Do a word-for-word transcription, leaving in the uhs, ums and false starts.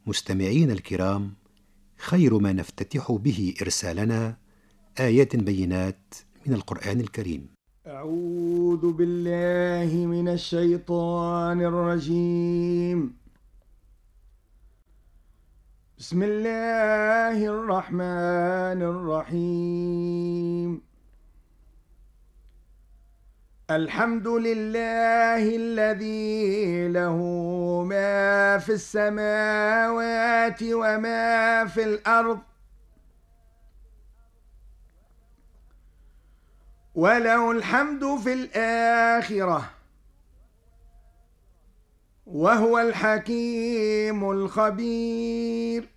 مستمعين الكرام، خير ما نفتتح به إرسالنا آيات بينات من القرآن الكريم. أعوذ بالله من الشيطان الرجيم. بسم الله الرحمن الرحيم. الحمد لله الذي له ما في السماوات وما في الأرض، وله الحمد في الآخرة، وهو الحكيم الخبير.